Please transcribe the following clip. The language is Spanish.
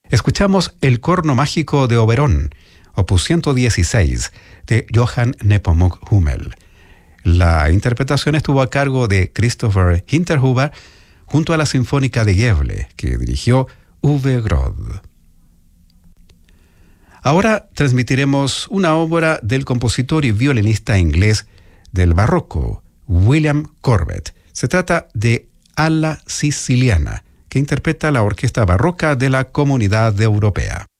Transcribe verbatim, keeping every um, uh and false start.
Escuchamos El corno mágico de Oberón, opus ciento dieciséis, de Johann Nepomuk Hummel. La interpretación estuvo a cargo de Christopher Hinterhuber junto a la Sinfónica de Gävle, que dirigió Uwe Groth. Ahora transmitiremos una obra del compositor y violinista inglés del barroco, William Corbett. Se trata de Alla Siciliana, que interpreta la orquesta barroca de la Comunidad Europea.